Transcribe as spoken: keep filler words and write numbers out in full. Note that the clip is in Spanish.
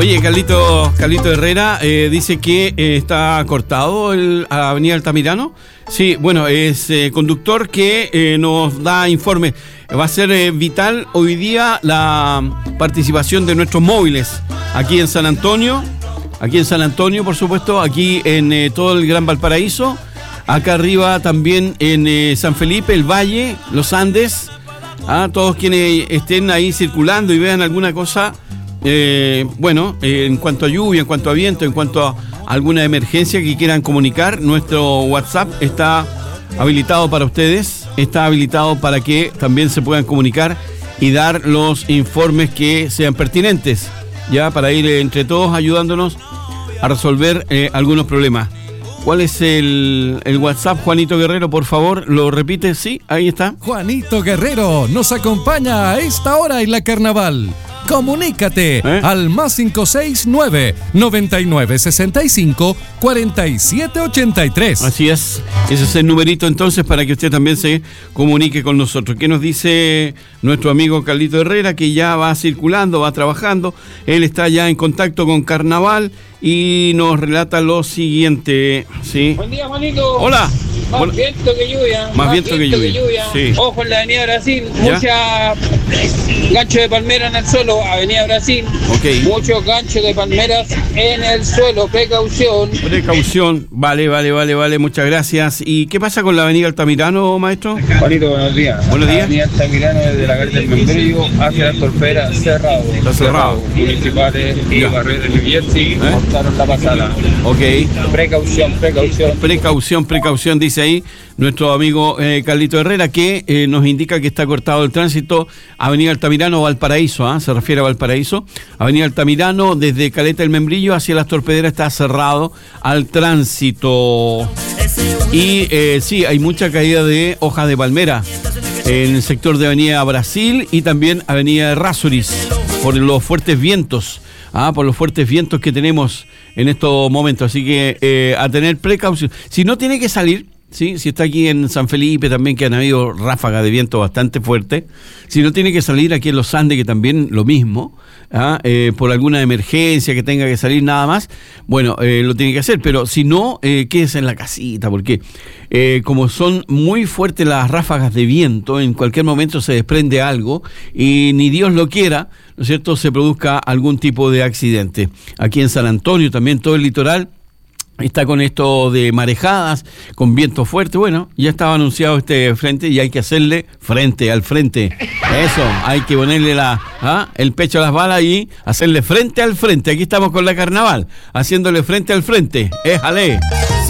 Oye, Carlito, Carlito Herrera eh, dice que eh, está cortado el, a Avenida Altamirano. Sí, bueno, es eh, conductor que eh, nos da informes. Va a ser eh, vital hoy día la participación de nuestros móviles aquí en San Antonio, aquí en San Antonio, por supuesto, aquí en eh, todo el Gran Valparaíso, acá arriba también en eh, San Felipe, el Valle, los Andes, a todos quienes estén ahí circulando y vean alguna cosa. Eh, bueno, eh, en cuanto a lluvia, en cuanto a viento, en cuanto a alguna emergencia que quieran comunicar, nuestro WhatsApp está habilitado para ustedes, está habilitado para que también se puedan comunicar y dar los informes que sean pertinentes, ya para ir eh, entre todos ayudándonos a resolver eh, algunos problemas. ¿Cuál es el, el WhatsApp, Juanito Guerrero? Por favor, ¿lo repite? Sí, ahí está. Juanito Guerrero nos acompaña a esta hora en la Carnaval. Comunícate ¿Eh? al más cinco seis nueve, noventa y nueve, sesenta y cinco, cuarenta y siete ochenta y tres. Así es, ese es el numerito entonces para que usted también se comunique con nosotros. ¿Qué nos dice nuestro amigo Carlito Herrera? Que ya va circulando, va trabajando, él está ya en contacto con Carnaval y nos relata lo siguiente. ¿Sí? Buen día, Juanito. Hola. Más bueno, viento que lluvia. Más, más viento, viento que lluvia. Que lluvia. Sí. Ojo en la Avenida Brasil, ¿Ya? mucha gancho de palmera en el suelo, Avenida Brasil. Okay. Muchos ganchos de palmeras en el suelo, precaución. Precaución, vale, vale, vale, vale, muchas gracias. ¿Y qué pasa con la Avenida Altamirano, maestro? Juanito, buenos días. Buenos días. La Avenida Altamirano desde la Caleta del Membrillo hacia la Torpera, cerrado. Está cerrado. Municipales y barreras de Vierci cortaron la pasada. Ok. Precaución, precaución. Precaución, precaución, dice ahí nuestro amigo eh, Carlito Herrera, que eh, nos indica que está cortado el tránsito Avenida Altamirano, Valparaíso, ¿eh? Se refiere a Valparaíso. Avenida Altamirano, desde Caleta del Membrillo hacia las Torpederas está cerrado al tránsito. Y eh, sí, hay mucha caída de hojas de palmera en el sector de Avenida Brasil y también Avenida Errázuriz, por los fuertes vientos, ¿ah? por los fuertes vientos que tenemos en estos momentos. Así que eh, a tener precaución. Si no tiene que salir, ¿sí? Si está aquí en San Felipe también, que han habido ráfagas de viento bastante fuertes, si no tiene que salir aquí en los Andes, que también lo mismo, ¿ah? eh, por alguna emergencia que tenga que salir nada más, bueno, eh, lo tiene que hacer, pero si no, eh, quédese en la casita, porque eh, como son muy fuertes las ráfagas de viento, en cualquier momento se desprende algo y ni Dios lo quiera, ¿no es cierto?, se produzca algún tipo de accidente. Aquí en San Antonio también todo el litoral está con esto de marejadas, con viento fuerte. Bueno, ya estaba anunciado este frente y hay que hacerle frente al frente. Eso, hay que ponerle la, ¿ah? el pecho a las balas y hacerle frente al frente. Aquí estamos con la Carnaval, haciéndole frente al frente. ¡Éjale!